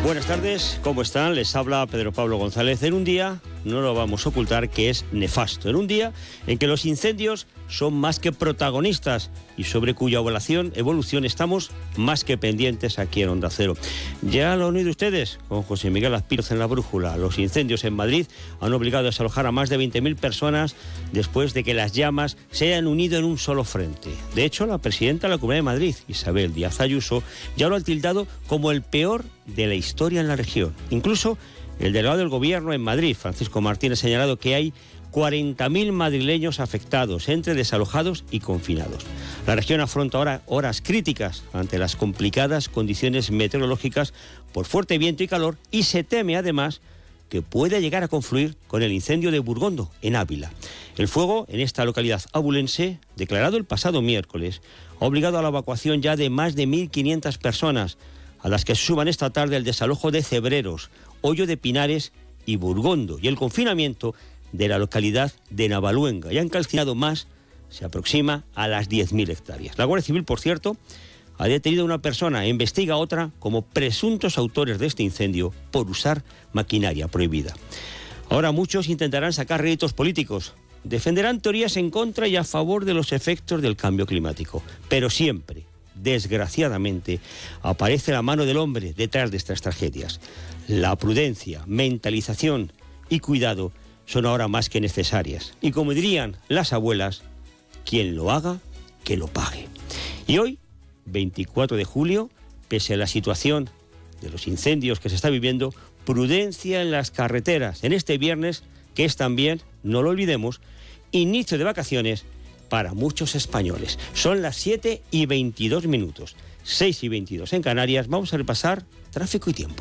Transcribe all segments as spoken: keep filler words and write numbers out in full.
Buenas tardes, ¿cómo están? Les habla Pedro Pablo González. En un día, no lo vamos a ocultar, que es nefasto. En un día en que los incendios son más que protagonistas y sobre cuya evaluación, evolución estamos más que pendientes aquí en Onda Cero. Ya lo han oído ustedes con José Miguel Azpiroz en La Brújula. Los incendios en Madrid han obligado a desalojar a más de veinte mil personas después de que las llamas se hayan unido en un solo frente. De hecho, la presidenta de la Comunidad de Madrid, Isabel Díaz Ayuso, ya lo ha tildado como el peor de la historia en la región. Incluso el delegado del Gobierno en Madrid, Francisco Martín, ha señalado que hay cuarenta mil madrileños afectados, entre desalojados y confinados. La región afronta ahora horas críticas ante las complicadas condiciones meteorológicas por fuerte viento y calor, y se teme además que puede llegar a confluir con el incendio de Burgondo, en Ávila. El fuego en esta localidad abulense, declarado el pasado miércoles, ha obligado a la evacuación ya de más de mil quinientas personas, a las que suman esta tarde el desalojo de Cebreros, Hoyo de Pinares y Burgondo, y el confinamiento de la localidad de Navaluenga. Ya han calcinado más, se aproxima a las diez mil hectáreas. La Guardia Civil, por cierto, ha detenido a una persona e investiga a otra como presuntos autores de este incendio por usar maquinaria prohibida. Ahora muchos intentarán sacar réditos políticos, defenderán teorías en contra y a favor de los efectos del cambio climático, pero siempre, desgraciadamente, aparece la mano del hombre detrás de estas tragedias. La prudencia, mentalización y cuidado son ahora más que necesarias. Y como dirían las abuelas, quien lo haga, que lo pague. Y hoy, veinticuatro de julio, pese a la situación de los incendios que se está viviendo, prudencia en las carreteras en este viernes, que es también, no lo olvidemos, inicio de vacaciones para muchos españoles. Son las siete y veintidós minutos, seis y veintidós en Canarias. Vamos a repasar tráfico y tiempo.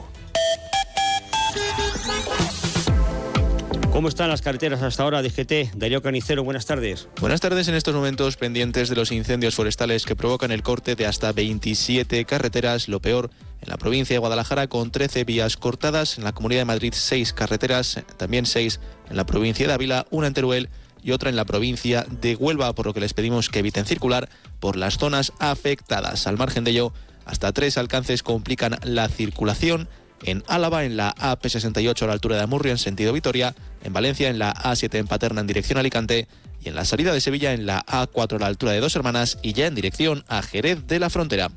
¿Cómo están las carreteras hasta ahora? D G T, Darío Canicero, buenas tardes. Buenas tardes. En estos momentos pendientes de los incendios forestales que provocan el corte de hasta veintisiete carreteras, lo peor en la provincia de Guadalajara, con trece vías cortadas, en la Comunidad de Madrid seis carreteras, también seis en la provincia de Ávila, una en Teruel y otra en la provincia de Huelva, por lo que les pedimos que eviten circular por las zonas afectadas. Al margen de ello, hasta tres alcances complican la circulación. En Álava, en la A P sesenta y ocho a la altura de Amurrio en sentido Vitoria, en Valencia, en la A siete en Paterna en dirección a Alicante, y en la salida de Sevilla, en la A cuatro a la altura de Dos Hermanas y ya en dirección a Jerez de la Frontera.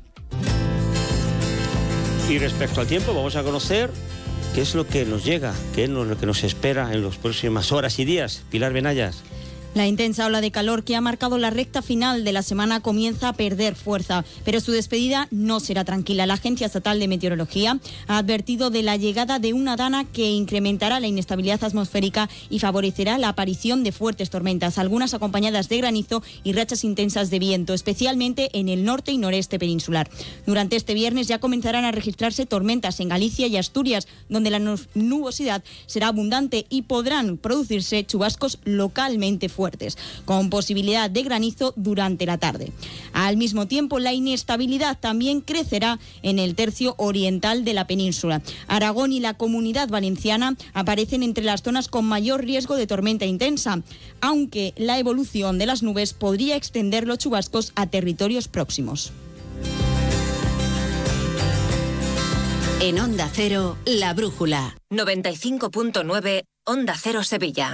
Y respecto al tiempo, vamos a conocer qué es lo que nos llega, qué es lo que nos espera en las próximas horas y días. Pilar Benayas. La intensa ola de calor que ha marcado la recta final de la semana comienza a perder fuerza, pero su despedida no será tranquila. La Agencia Estatal de Meteorología ha advertido de la llegada de una dana que incrementará la inestabilidad atmosférica y favorecerá la aparición de fuertes tormentas, algunas acompañadas de granizo y rachas intensas de viento, especialmente en el norte y noreste peninsular. Durante este viernes ya comenzarán a registrarse tormentas en Galicia y Asturias, donde la nubosidad será abundante y podrán producirse chubascos localmente fuertes. fuertes, con posibilidad de granizo durante la tarde. Al mismo tiempo, la inestabilidad también crecerá en el tercio oriental de la península. Aragón y la Comunidad Valenciana aparecen entre las zonas con mayor riesgo de tormenta intensa, aunque la evolución de las nubes podría extender los chubascos a territorios próximos. En Onda Cero, La Brújula. noventa y cinco punto nueve, Onda Cero Sevilla.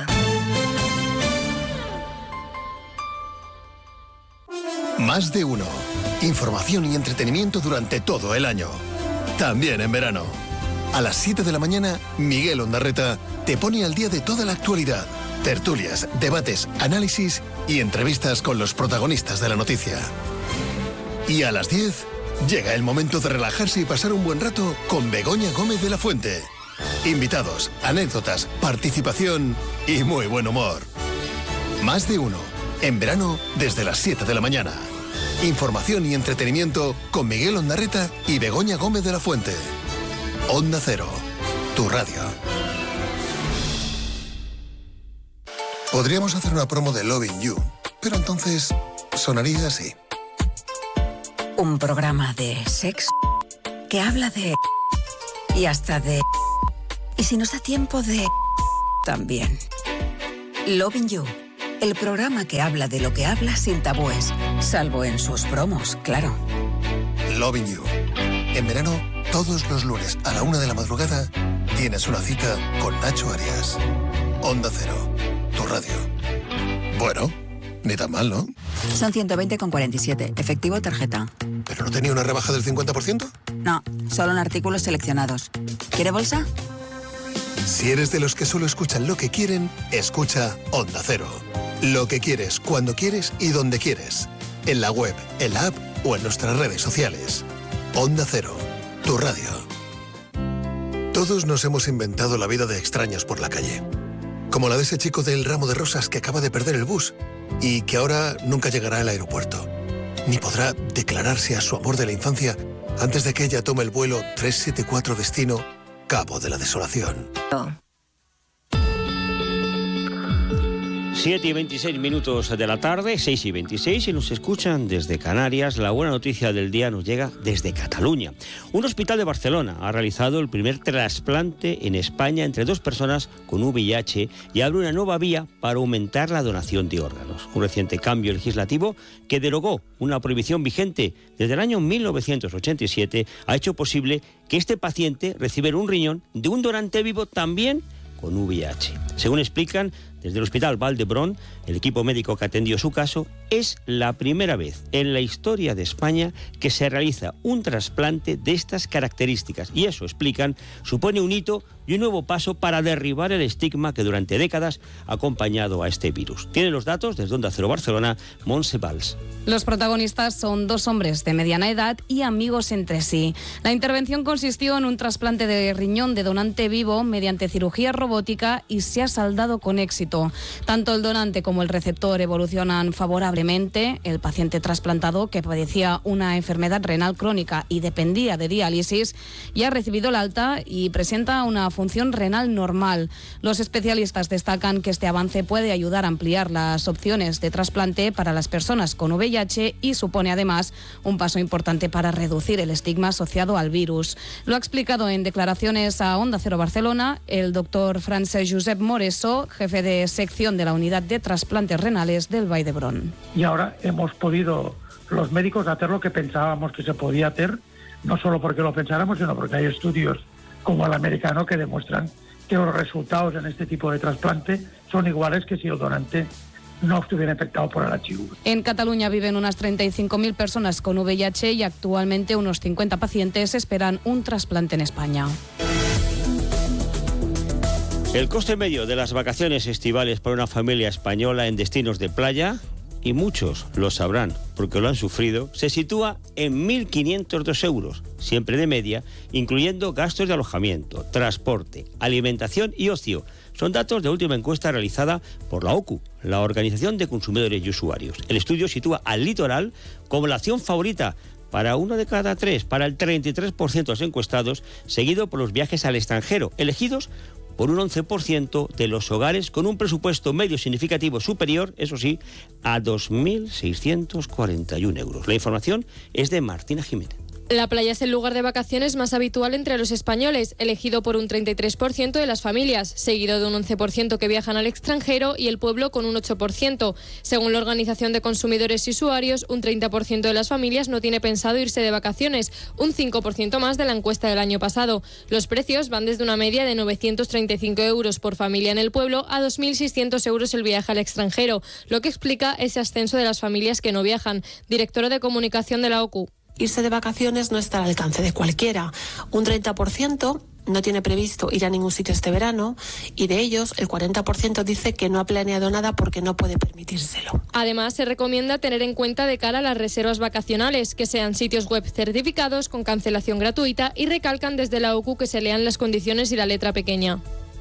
Más de uno. Información y entretenimiento durante todo el año. También en verano. A las siete de la mañana, Miguel Ondarreta te pone al día de toda la actualidad. Tertulias, debates, análisis y entrevistas con los protagonistas de la noticia. Y a las diez, llega el momento de relajarse y pasar un buen rato con Begoña Gómez de la Fuente. Invitados, anécdotas, participación y muy buen humor. Más de uno. En verano, desde las siete de la mañana. Información y entretenimiento con Miguel Ondarreta y Begoña Gómez de la Fuente. Onda Cero, tu radio. Podríamos hacer una promo de Loving You, pero entonces sonaría así. Un programa de sexo que habla de... y hasta de... y si nos da tiempo de... también. Loving You. El programa que habla de lo que habla sin tabúes, salvo en sus promos, claro. Loving You. En verano, Todos los lunes a la una de la madrugada tienes una cita con Nacho Arias. Onda Cero, tu radio. Bueno, ni tan mal, ¿no? Son ciento veinte con cuarenta y siete, efectivo tarjeta. ¿Pero no tenía una rebaja del cincuenta por ciento? No, solo en artículos seleccionados. ¿Quiere bolsa? Si eres de los que solo escuchan lo que quieren, escucha Onda Cero. Lo que quieres, cuando quieres y donde quieres. En la web, en la app o en nuestras redes sociales. Onda Cero, tu radio. Todos nos hemos inventado la vida de extraños por la calle. Como la de ese chico del ramo de rosas que acaba de perder el bus y que ahora nunca llegará al aeropuerto. Ni podrá declararse a su amor de la infancia antes de que ella tome el vuelo trescientos setenta y cuatro destino Cabo de la Desolación. siete y veintiséis minutos de la tarde, seis y veintiséis, y nos escuchan desde Canarias. La buena noticia del día nos llega desde Cataluña. Un hospital de Barcelona ha realizado el primer trasplante en España entre dos personas con V I H y abre una nueva vía para aumentar la donación de órganos. Un reciente cambio legislativo que derogó una prohibición vigente desde el año mil novecientos ochenta y siete ha hecho posible que este paciente recibiera un riñón de un donante vivo también con V I H. Según explican desde el Hospital Vall d'Hebron, el equipo médico que atendió su caso, es la primera vez en la historia de España que se realiza un trasplante de estas características. Y eso, explican, supone un hito y un nuevo paso para derribar el estigma que durante décadas ha acompañado a este virus. Tiene los datos desde Onda Cero Barcelona, Montse Valls. Los protagonistas son dos hombres de mediana edad y amigos entre sí. La intervención consistió en un trasplante de riñón de donante vivo mediante cirugía robótica y se ha saldado con éxito. Tanto el donante como el receptor evolucionan favorablemente. El paciente trasplantado, que padecía una enfermedad renal crónica y dependía de diálisis, ya ha recibido el alta y presenta una función renal normal. Los especialistas destacan que este avance puede ayudar a ampliar las opciones de trasplante para las personas con V I H y supone además un paso importante para reducir el estigma asociado al virus. Lo ha explicado en declaraciones a Onda Cero Barcelona el doctor Francesc Josep Moreso, jefe de sección de la unidad de trasplantes renales del Vall d'Hebron. Y ahora hemos podido los médicos hacer lo que pensábamos que se podía hacer, no solo porque lo pensáramos, sino porque hay estudios como el americano que demuestran que los resultados en este tipo de trasplante son iguales que si el donante no estuviera infectado por el H I V. En Cataluña viven unas treinta y cinco mil personas con V I H y actualmente unos cincuenta pacientes esperan un trasplante en España. El coste medio de las vacaciones estivales para una familia española en destinos de playa, y muchos lo sabrán porque lo han sufrido, se sitúa en mil quinientos dos euros, siempre de media, incluyendo gastos de alojamiento, transporte, alimentación y ocio. Son datos de última encuesta realizada por la O C U, la Organización de Consumidores y Usuarios. El estudio sitúa al litoral como la opción favorita para uno de cada tres, para el treinta y tres por ciento de los encuestados, seguido por los viajes al extranjero, elegidos por un once por ciento de los hogares con un presupuesto medio significativo superior, eso sí, a dos mil seiscientos cuarenta y uno euros. La información es de Martina Jiménez. La playa es el lugar de vacaciones más habitual entre los españoles, elegido por un treinta y tres por ciento de las familias, seguido de un once por ciento que viajan al extranjero y el pueblo con un ocho por ciento. Según la Organización de Consumidores y Usuarios, un treinta por ciento de las familias no tiene pensado irse de vacaciones, un cinco por ciento más de la encuesta del año pasado. Los precios van desde una media de novecientos treinta y cinco euros por familia en el pueblo a dos mil seiscientos euros el viaje al extranjero, lo que explica ese ascenso de las familias que no viajan. Directora de Comunicación de la O C U. Irse de vacaciones no está al alcance de cualquiera. Un treinta por ciento no tiene previsto ir a ningún sitio este verano y de ellos el cuarenta por ciento dice que no ha planeado nada porque no puede permitírselo. Además, se recomienda tener en cuenta de cara a las reservas vacacionales que sean sitios web certificados con cancelación gratuita y recalcan desde la O C U que se lean las condiciones y la letra pequeña.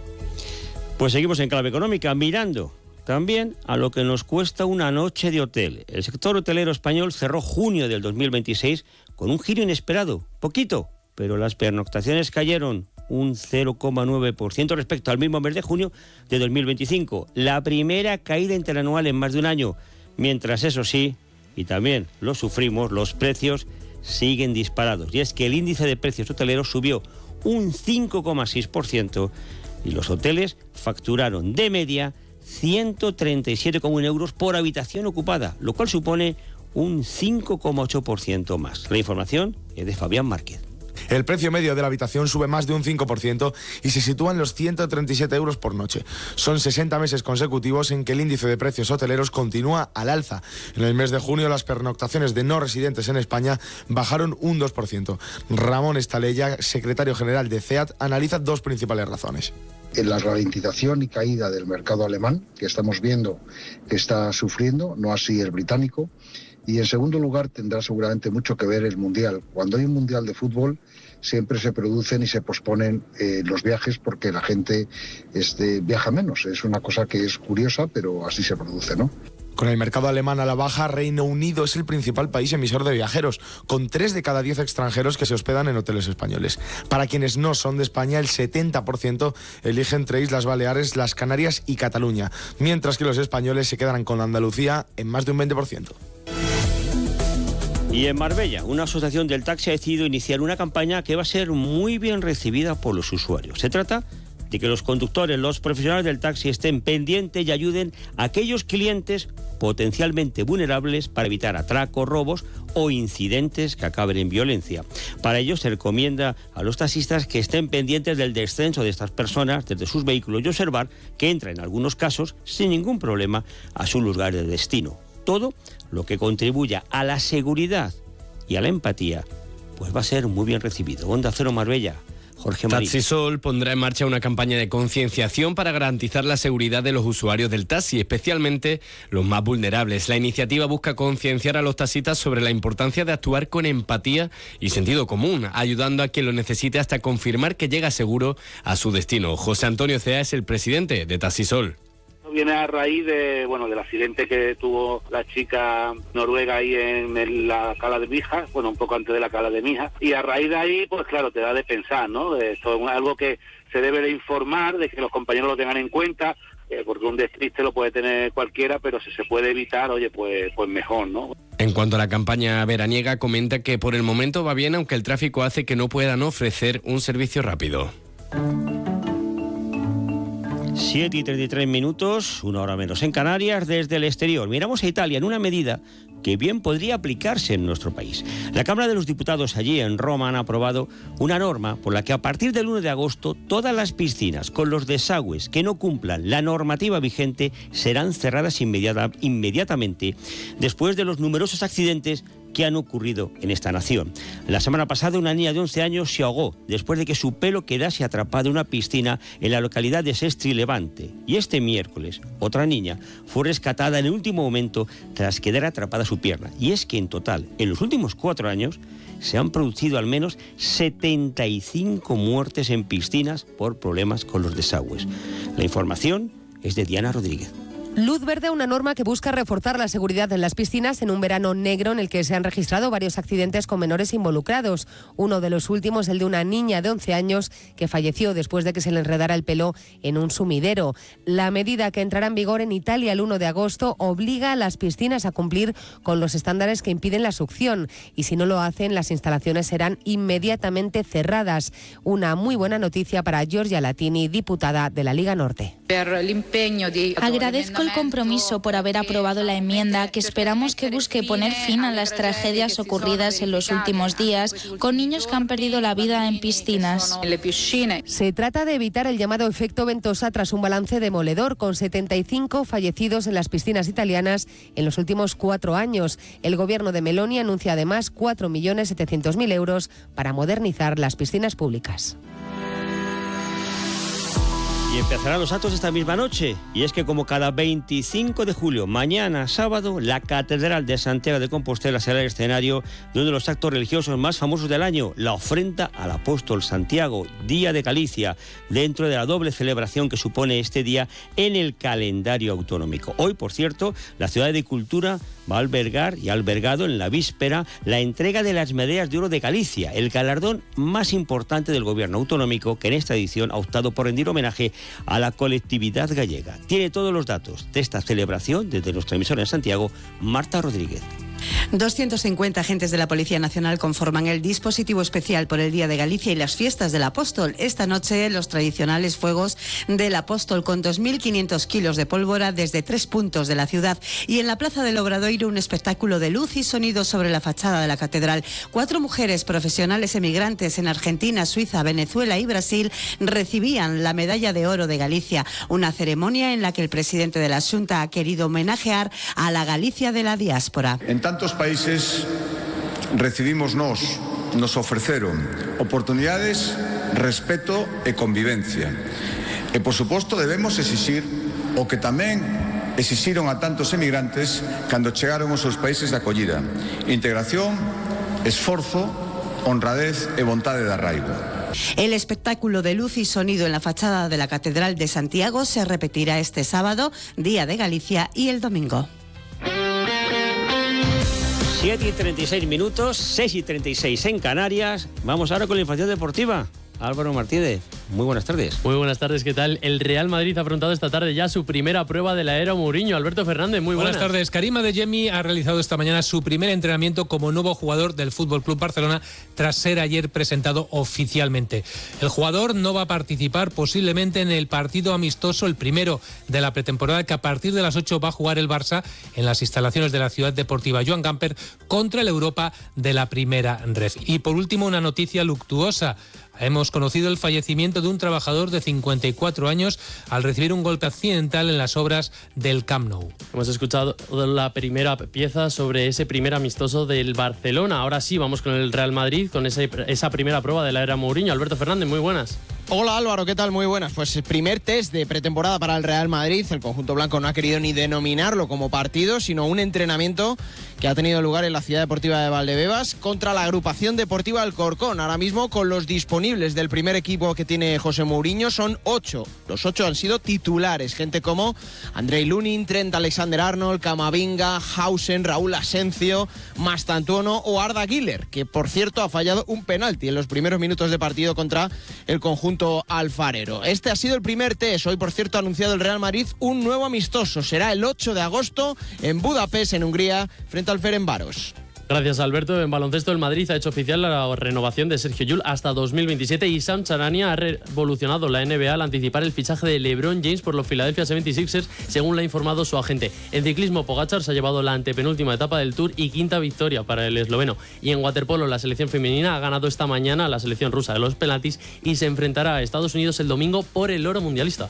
Pues seguimos en clave económica, mirando también a lo que nos cuesta una noche de hotel. El sector hotelero español cerró junio del dos mil veintiséis con un giro inesperado, poquito, pero las pernoctaciones cayeron un cero coma nueve por ciento respecto al mismo mes de junio de dos mil veinticinco, la primera caída interanual en más de un año, mientras eso sí, y también lo sufrimos, los precios siguen disparados. Y es que el índice de precios hoteleros subió un cinco coma seis por ciento y los hoteles facturaron de media ciento treinta y siete coma uno euros por habitación ocupada, lo cual supone un cinco coma ocho por ciento más. La información es de Fabián Márquez. El precio medio de la habitación sube más de un cinco por ciento y se sitúa en los ciento treinta y siete euros por noche. Son sesenta meses consecutivos en que el índice de precios hoteleros continúa al alza. En el mes de junio las pernoctaciones de no residentes en España bajaron un dos por ciento. Ramón Estalella, secretario general de C E A T, analiza dos principales razones. En la ralentización y caída del mercado alemán, que estamos viendo que está sufriendo, no así el británico. Y en segundo lugar tendrá seguramente mucho que ver el Mundial. Cuando hay un Mundial de fútbol siempre se producen y se posponen eh, los viajes porque la gente este, viaja menos. Es una cosa que es curiosa, pero así se produce, ¿no? Con el mercado alemán a la baja, Reino Unido es el principal país emisor de viajeros, con tres de cada diez extranjeros que se hospedan en hoteles españoles. Para quienes no son de España, el setenta por ciento elige entre Islas Baleares, las Canarias y Cataluña, mientras que los españoles se quedan con Andalucía en más de un veinte por ciento. Y en Marbella, una asociación del taxi ha decidido iniciar una campaña que va a ser muy bien recibida por los usuarios. Se trata de que los conductores, los profesionales del taxi estén pendientes y ayuden a aquellos clientes potencialmente vulnerables para evitar atracos, robos o incidentes que acaben en violencia. Para ello se recomienda a los taxistas que estén pendientes del descenso de estas personas desde sus vehículos y observar que entra en algunos casos sin ningún problema a su lugar de destino. Todo lo que contribuya a la seguridad y a la empatía pues va a ser muy bien recibido. Onda Cero Marbella. Jorge Marín. Taxisol pondrá en marcha una campaña de concienciación para garantizar la seguridad de los usuarios del taxi, especialmente los más vulnerables. La iniciativa busca concienciar a los taxistas sobre la importancia de actuar con empatía y sentido común, ayudando a quien lo necesite hasta confirmar que llega seguro a su destino. José Antonio Cea es el presidente de Taxisol. Viene a raíz de bueno del accidente que tuvo la chica noruega ahí en, en la cala de Mija, bueno, un poco antes de la cala de Mija, y a raíz de ahí, pues claro, te da de pensar, ¿no? Esto es algo que se debe de informar, de que los compañeros lo tengan en cuenta, eh, porque un despiste lo puede tener cualquiera, pero si se puede evitar, oye, pues, pues mejor, ¿no? En cuanto a la campaña veraniega, comenta que por el momento va bien, aunque el tráfico hace que no puedan ofrecer un servicio rápido. siete y treinta y tres minutos, una hora menos en Canarias, desde el exterior. Miramos a Italia en una medida que bien podría aplicarse en nuestro país. La Cámara de los Diputados allí en Roma han aprobado una norma por la que a partir del uno de agosto todas las piscinas con los desagües que no cumplan la normativa vigente serán cerradas inmediata, inmediatamente después de los numerosos accidentes que han ocurrido en esta nación. La semana pasada una niña de once años se ahogó después de que su pelo quedase atrapado en una piscina en la localidad de Sestri Levante. Y este miércoles otra niña fue rescatada en el último momento tras quedar atrapada su pierna. Y es que en total, en los últimos cuatro años, se han producido al menos setenta y cinco muertes en piscinas por problemas con los desagües. La información es de Diana Rodríguez. Luz verde a una norma que busca reforzar la seguridad en las piscinas en un verano negro en el que se han registrado varios accidentes con menores involucrados. Uno de los últimos, el de una niña de once años que falleció después de que se le enredara el pelo en un sumidero. La medida, que entrará en vigor en Italia el uno de agosto, obliga a las piscinas a cumplir con los estándares que impiden la succión y si no lo hacen, las instalaciones serán inmediatamente cerradas. Una muy buena noticia para Giorgia Latini, diputada de la Liga Norte. Agradezco el compromiso por haber aprobado la enmienda que esperamos que busque poner fin a las tragedias ocurridas en los últimos días con niños que han perdido la vida en piscinas. Se trata de evitar el llamado efecto ventosa tras un balance demoledor, con setenta y cinco fallecidos en las piscinas italianas en los últimos cuatro años. El gobierno de Meloni anuncia además cuatro millones setecientos mil euros para modernizar las piscinas públicas. Y empezarán los actos esta misma noche. Y es que como cada veinticinco de julio, mañana sábado, la Catedral de Santiago de Compostela será el escenario de uno de los actos religiosos más famosos del año, la ofrenda al apóstol Santiago, Día de Galicia, dentro de la doble celebración que supone este día en el calendario autonómico. Hoy, por cierto, la Ciudad de Cultura va a albergar y ha albergado en la víspera la entrega de las Medallas de Oro de Galicia, el galardón más importante del gobierno autonómico, que en esta edición ha optado por rendir homenaje a la colectividad gallega. Tiene todos los datos de esta celebración desde nuestra emisora en Santiago, Marta Rodríguez. doscientos cincuenta agentes de la Policía Nacional conforman el dispositivo especial por el Día de Galicia y las fiestas del Apóstol. Esta noche los tradicionales fuegos del Apóstol con dos mil quinientos kilos de pólvora desde tres puntos de la ciudad, y en la Plaza del Obradoiro un espectáculo de luz y sonido sobre la fachada de la catedral. Cuatro mujeres profesionales emigrantes en Argentina, Suiza, Venezuela y Brasil recibían la Medalla de Oro de Galicia, una ceremonia en la que el presidente de la Xunta ha querido homenajear a la Galicia de la diáspora. En tantos países recibimos nos, nos ofreceron oportunidades, respeto e convivencia. E, por suposto, debemos exixir o que tamén exixiron a tantos emigrantes cando chegaron aos seus países de acollida: integración, esforzo, honradez e vontade de arraigo. El espectáculo de luz y sonido en la fachada de la Catedral de Santiago se repetirá este sábado, Día de Galicia, y el domingo. siete y treinta y seis minutos, seis y treinta y seis en Canarias. Vamos ahora con la información deportiva. Álvaro Martínez, muy buenas tardes. Muy buenas tardes, ¿qué tal? El Real Madrid ha afrontado esta tarde ya su primera prueba de la era Mourinho. Alberto Fernández, muy buenas. Buenas tardes. Karim Adeyemi ha realizado esta mañana su primer entrenamiento como nuevo jugador del F C Barcelona tras ser ayer presentado oficialmente. El jugador no va a participar posiblemente en el partido amistoso, el primero de la pretemporada, que a partir de las ocho va a jugar el Barça en las instalaciones de la Ciudad Deportiva Joan Gamper contra el Europa de la Primera Ref. Y por último, una noticia luctuosa. Hemos conocido el fallecimiento de un trabajador de cincuenta y cuatro años al recibir un golpe accidental en las obras del Camp Nou. Hemos escuchado la primera pieza sobre ese primer amistoso del Barcelona. Ahora sí, vamos con el Real Madrid, con esa, esa primera prueba de la era Mourinho. Alberto Fernández, muy buenas. Hola Álvaro, ¿qué tal? Muy buenas. Pues primer test de pretemporada para el Real Madrid. El conjunto blanco no ha querido ni denominarlo como partido, sino un entrenamiento que ha tenido lugar en la Ciudad Deportiva de Valdebebas contra la agrupación deportiva Alcorcón. Ahora mismo, con los disponibles del primer equipo que tiene José Mourinho, son ocho. Los ocho han sido titulares. Gente como Andrei Lunin, Trent Alexander-Arnold, Camavinga, Hausen, Raúl Asencio, Mastantuono o Arda Güler, que por cierto ha fallado un penalti en los primeros minutos de partido contra el conjunto alfarero. Este ha sido el primer test. Hoy, por cierto, ha anunciado el Real Madrid un nuevo amistoso. Será el ocho de agosto en Budapest, en Hungría, frente al Ferencváros. Gracias, Alberto. En baloncesto, el Madrid ha hecho oficial la renovación de Sergio Llull hasta dos mil veintisiete y Sam Charania ha revolucionado la N B A al anticipar el fichaje de LeBron James por los Philadelphia setenta y seis ers, según le ha informado su agente. En ciclismo, Pogačar se ha llevado la antepenúltima etapa del Tour y quinta victoria para el esloveno. Y en waterpolo, la selección femenina ha ganado esta mañana a la selección rusa de los penaltis y se enfrentará a Estados Unidos el domingo por el oro mundialista.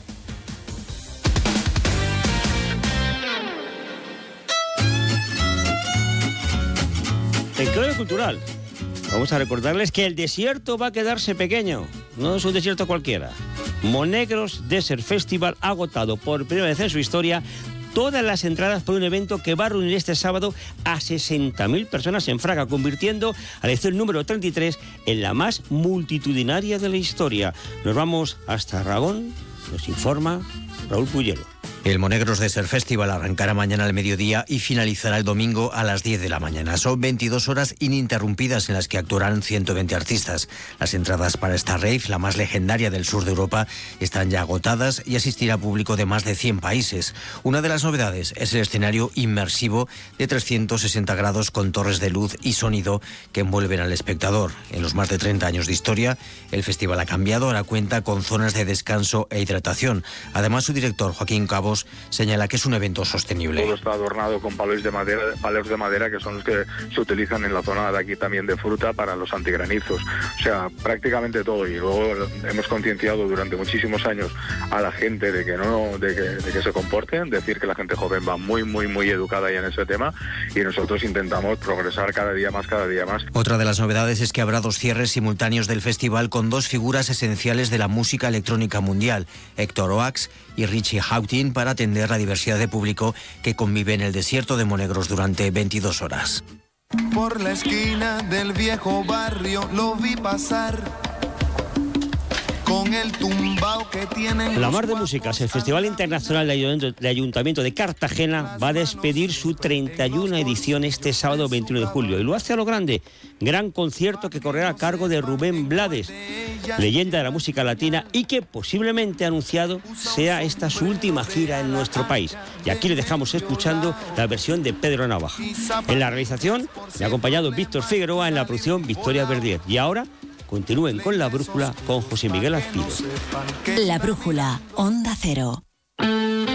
En clave cultural, vamos a recordarles que el desierto va a quedarse pequeño. No es un desierto cualquiera. Monegros Desert Festival ha agotado por primera vez en su historia todas las entradas por un evento que va a reunir este sábado a sesenta mil personas en Fraga, convirtiendo a la edición número treinta y tres en la más multitudinaria de la historia. Nos vamos hasta Aragón, nos informa Raúl Puyelo. El Monegros Desert Festival arrancará mañana al mediodía y finalizará el domingo a las diez de la mañana. Son veintidós horas ininterrumpidas en las que actuarán ciento veinte artistas. Las entradas para esta rave, la más legendaria del sur de Europa, están ya agotadas y asistirá público de más de cien países. Una de las novedades es el escenario inmersivo de trescientos sesenta grados con torres de luz y sonido que envuelven al espectador. En los más de treinta años de historia, el festival ha cambiado, ahora cuenta con zonas de descanso e hidratación. Además, su director, Joaquín Cabos, señala que es un evento sostenible. Todo está adornado con palos de madera, palos de madera que son los que se utilizan en la zona de aquí también de fruta para los antigranizos. O sea, prácticamente todo. Y luego hemos concienciado durante muchísimos años a la gente de que no, de que, de que se comporten, decir que la gente joven va muy, muy, muy educada ya en ese tema y nosotros intentamos progresar cada día más, cada día más. Otra de las novedades es que habrá dos cierres simultáneos del festival con dos figuras esenciales de la música electrónica mundial, Héctor Oax y Richie Hawtin, para atender la diversidad de público que convive en el desierto de Monegros durante veintidós horas. Por la esquina del viejo barrio lo vi pasar con el tumbao que tienen. La Mar de Músicas, el Festival Internacional de Ayuntamiento de Cartagena, va a despedir su treinta y una edición este sábado veintiuno de julio. Y lo hace a lo grande. Gran concierto que correrá a cargo de Rubén Blades, leyenda de la música latina y que posiblemente ha anunciado sea esta su última gira en nuestro país. Y aquí le dejamos escuchando la versión de Pedro Navaja. En la realización me ha acompañado Víctor Figueroa, en la producción Victoria Verdier. Y ahora continúen con La Brújula con José Miguel Azpiroz. La Brújula, Onda Cero.